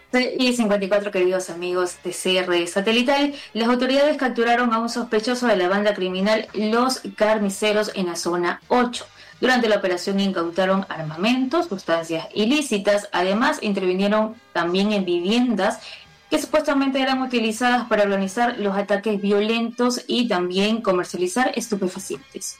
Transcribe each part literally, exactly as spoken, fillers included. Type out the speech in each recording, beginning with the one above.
Y cincuenta y cuatro, queridos amigos de C R Satelital, las autoridades capturaron a un sospechoso de la banda criminal Los Carniceros en la zona ocho. Durante la operación incautaron armamentos, sustancias ilícitas, además intervinieron también en viviendas que supuestamente eran utilizadas para organizar los ataques violentos y también comercializar estupefacientes.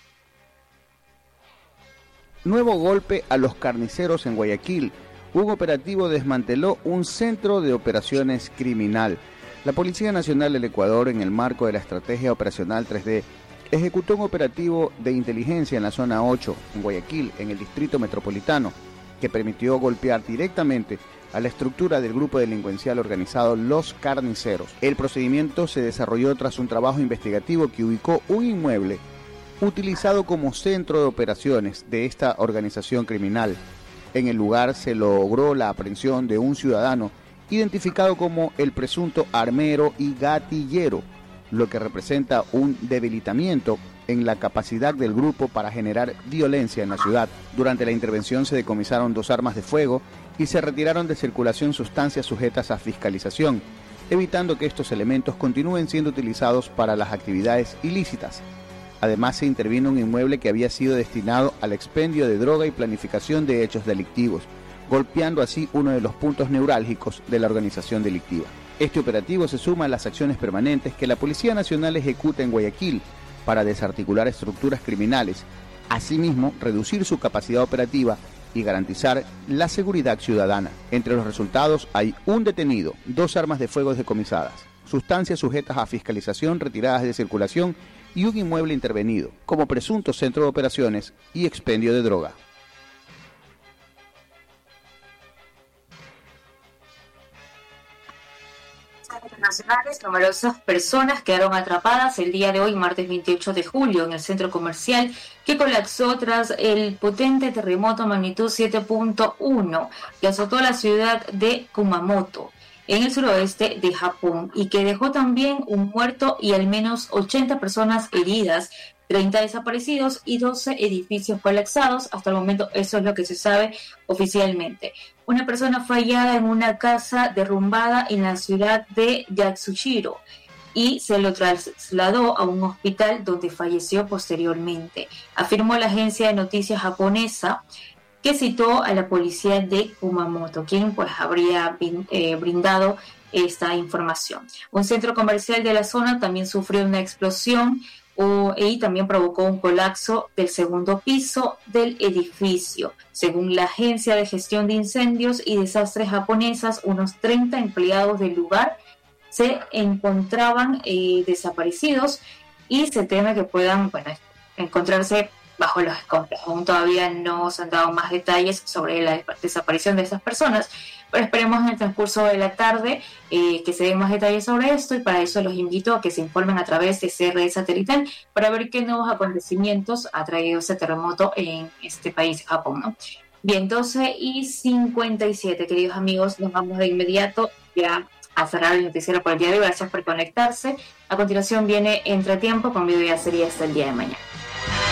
Nuevo golpe a los carniceros en Guayaquil. Un operativo desmanteló un centro de operaciones criminal. La Policía Nacional del Ecuador, en el marco de la Estrategia Operacional tres D, ejecutó un operativo de inteligencia en la zona ocho, en Guayaquil, en el distrito metropolitano, que permitió golpear directamente a la estructura del grupo delincuencial organizado Los Carniceros. El procedimiento se desarrolló tras un trabajo investigativo que ubicó un inmueble utilizado como centro de operaciones de esta organización criminal. En el lugar se logró la aprehensión de un ciudadano identificado como el presunto armero y gatillero, lo que representa un debilitamiento en la capacidad del grupo para generar violencia en la ciudad. Durante la intervención se decomisaron dos armas de fuego y se retiraron de circulación sustancias sujetas a fiscalización, evitando que estos elementos continúen siendo utilizados para las actividades ilícitas. Además, se intervino un inmueble que había sido destinado al expendio de droga y planificación de hechos delictivos, golpeando así uno de los puntos neurálgicos de la organización delictiva. Este operativo se suma a las acciones permanentes que la Policía Nacional ejecuta en Guayaquil para desarticular estructuras criminales, asimismo reducir su capacidad operativa y garantizar la seguridad ciudadana. Entre los resultados hay un detenido, dos armas de fuego decomisadas, sustancias sujetas a fiscalización retiradas de circulación y un inmueble intervenido como presunto centro de operaciones y expendio de droga. Internacionales, numerosas personas quedaron atrapadas el día de hoy, martes veintiocho de julio, en el centro comercial que colapsó tras el potente terremoto magnitud siete punto uno que azotó la ciudad de Kumamoto, en el suroeste de Japón, y que dejó también un muerto y al menos ochenta personas heridas, treinta desaparecidos y doce edificios colapsados. Hasta el momento eso es lo que se sabe oficialmente. Una persona fue hallada en una casa derrumbada en la ciudad de Yatsushiro y se lo trasladó a un hospital donde falleció posteriormente, afirmó la agencia de noticias japonesa, que citó a la policía de Kumamoto, quien pues habría eh, brindado esta información. Un centro comercial de la zona también sufrió una explosión uh, y también provocó un colapso del segundo piso del edificio. Según la agencia de gestión de incendios y desastres japonesas, unos treinta empleados del lugar se encontraban eh, desaparecidos y se teme que puedan, bueno, encontrarse bajo los escombros. Aún todavía no se han dado más detalles sobre la desaparición de estas personas, pero esperemos en el transcurso de la tarde eh, que se den más detalles sobre esto, y para eso los invito a que se informen a través de C R Satelital para ver qué nuevos acontecimientos ha traído ese terremoto en este país, Japón, ¿no? Bien, doce y cincuenta y siete, queridos amigos, nos vamos de inmediato ya a cerrar el noticiero por el día de hoy. Gracias por conectarse. A continuación viene Entretiempo con video y serie hasta el día de mañana.